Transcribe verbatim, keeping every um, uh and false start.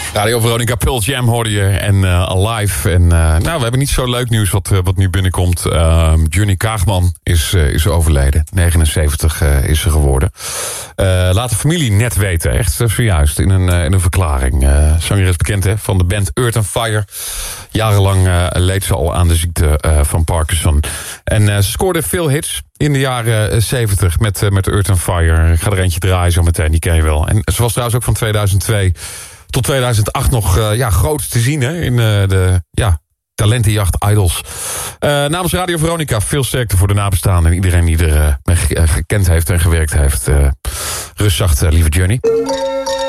Radio Veronica, Pearl Jam hoorde je en uh, Alive. En uh, nou, we hebben niet zo leuk nieuws wat, uh, wat nu binnenkomt. Uh, Johnny Kaagman is, uh, is overleden. negenenzeventig uh, is ze geworden. Uh, laat de familie net weten, echt uh, zojuist, in een, uh, in een verklaring. Uh, zanger is bekend hè, van de band Earth and Fire. Jarenlang uh, leed ze al aan de ziekte uh, van Parkinson. En uh, ze scoorde veel hits in de jaren zeventig met, uh, met Earth and Fire. Ik ga er eentje draaien zo meteen, die ken je wel. En ze was trouwens ook van tweeduizend twee... tot tweeduizend acht nog uh, ja, groot te zien hè, in uh, de ja, talentenjacht Idols. Uh, namens Radio Veronica, veel sterkte voor de nabestaanden en iedereen die er uh, mee gekend heeft en gewerkt heeft. Uh, rust zacht, uh, lieve Johnny.